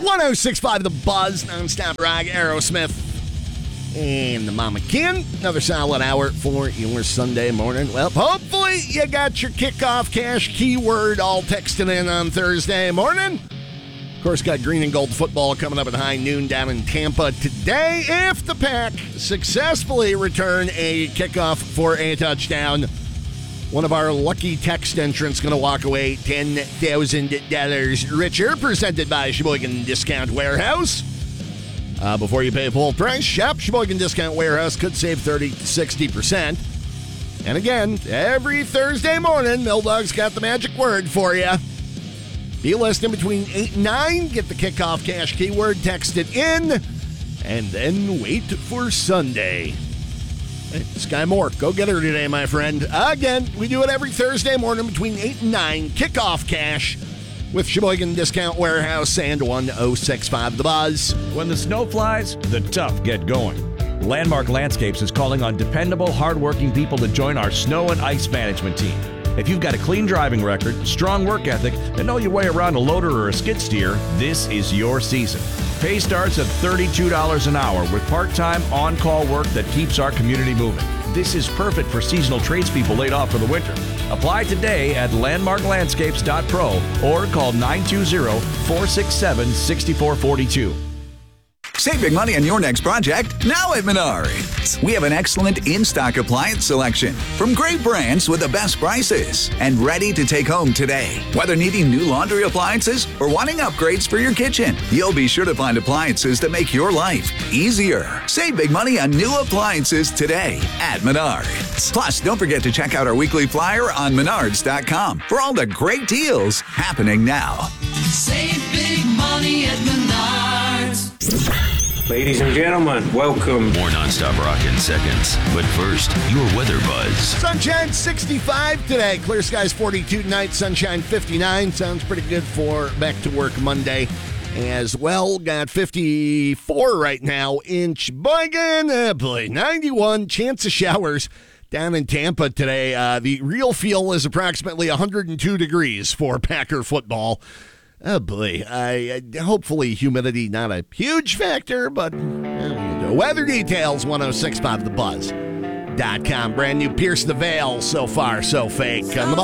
106.5 The Buzz, nonstop rock, Aerosmith, and the Mama Kin. Another solid hour for your Sunday morning. Well, hopefully you got your kickoff cash keyword all texted in on Thursday morning. Of course, got green and gold football coming up at high noon down in Tampa today. If the Pack successfully return a kickoff for a touchdown, one of our lucky text entrants going to walk away $10,000 richer, presented by Sheboygan Discount Warehouse. Before you pay full price, shop Sheboygan Discount Warehouse. Could save 30 to 60%. And again, every Thursday morning, Milldog's got the magic word for you. Be listening between 8 and 9. Get the kickoff cash keyword, text it in, and then wait for Sunday. Hey, Sky Moore, go get her today, my friend. Again, we do it every Thursday morning between 8 and 9. Kickoff cash with Sheboygan Discount Warehouse and 106.5 The Buzz. When the snow flies, the tough get going. Landmark Landscapes is calling on dependable, hardworking people to join our snow and ice management team. If you've got a clean driving record, strong work ethic, and know your way around a loader or a skid steer, this is your season. Pay starts at $32 an hour with part-time on-call work that keeps our community moving. This is perfect for seasonal tradespeople laid off for the winter. Apply today at landmarklandscapes.pro or call 920-467-6442. Save big money on your next project now at Menards. We have an excellent in-stock appliance selection from great brands with the best prices and ready to take home today. Whether needing new laundry appliances or wanting upgrades for your kitchen, you'll be sure to find appliances that make your life easier. Save big money on new appliances today at Menards. Plus, don't forget to check out our weekly flyer on menards.com for all the great deals happening now. Save big money at Menards. Ladies and gentlemen, welcome. More nonstop rock in seconds. But first, your weather buzz. Sunshine 65 today. Clear skies 42 tonight. Sunshine 59. Sounds pretty good for back to work Monday as well. Got 54 right now in Sheboygan. 91. Chance of showers down in Tampa today. The real feel is approximately 102 degrees for Packer football. Oh, boy. Hopefully humidity not a huge factor, but weather details, 106.5thebuzz.com. Brand new Pierce the Veil, So Far, So Fake on the